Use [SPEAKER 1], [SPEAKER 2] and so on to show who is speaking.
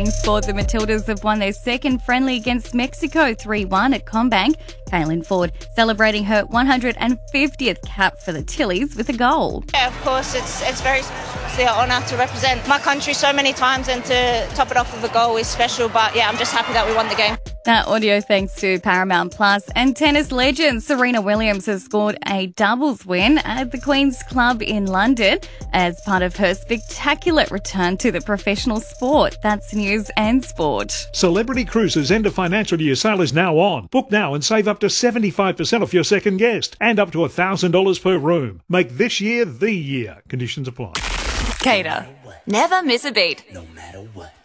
[SPEAKER 1] In sport, the Matildas have won their second friendly against Mexico 3-1 at CommBank. Kaylin Ford celebrating her 150th cap for the Tillies with a goal.
[SPEAKER 2] Yeah, of course, it's very an honour to represent my country so many times, and to top it off with a goal is special. But yeah, I'm just happy that we won the game.
[SPEAKER 1] That audio thanks to Paramount Plus. And tennis legend Serena Williams has scored a doubles win at the Queen's Club in London as part of her spectacular return to the professional sport. That's news and sport.
[SPEAKER 3] Celebrity Cruises' end of financial year sale is now on. Book now and save up to 75% off your second guest and up to $1,000 per room. Make this year the year. Conditions apply.
[SPEAKER 4] Cater. Never miss a beat.
[SPEAKER 5] No matter what.